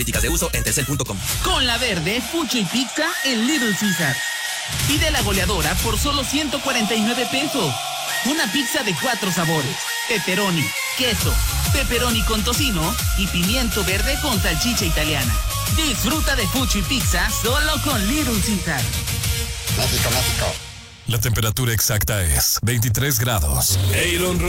Políticas de uso en Telcel.com. Con la verde, Fucho y pizza en Little Caesar. Pide la goleadora por solo 149 pesos. Una pizza de 4 sabores: pepperoni, queso, pepperoni con tocino y pimiento verde con salchicha italiana. Disfruta de Fucho y pizza solo con Little Caesar. México, México. La temperatura exacta es 23 grados.